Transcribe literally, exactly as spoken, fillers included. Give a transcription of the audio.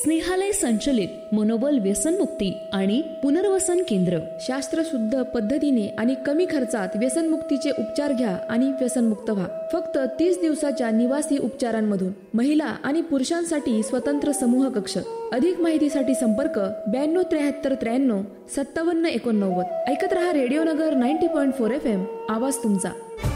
स्नेहालय संचलित मनोबल व्यसनमुक्ती आणि पुनर्वसन केंद्र. शास्त्रशुद्ध पद्धतीने आणि कमी खर्चात व्यसनमुक्तीचे उपचार घ्या आणि व्यसनमुक्त व्हा. फक्त तीस दिवसाच्या निवासी उपचारांमधून. महिला आणि पुरुषांसाठी स्वतंत्र समूह कक्ष. अधिक माहितीसाठी संपर्क ब्याण्णव त्र्याहत्तर त्र्याण्णव सत्तावन्न एकोणनव्वद. ऐकत रहा रेडिओ नगर ninety point four F M. आवाज तुमचा.